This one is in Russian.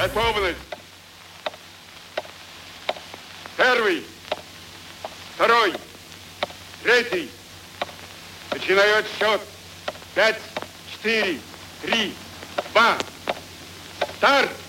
Готовность. Первый, второй, третий. Начинаю отсчет. 5, 4, 3, 2. Старт!